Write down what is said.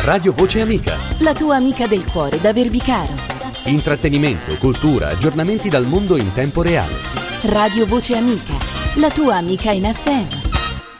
Radio Voce Amica. La tua amica del cuore da Verbicaro. Intrattenimento, cultura, aggiornamenti dal mondo in tempo reale. Radio Voce Amica, la tua amica in FM.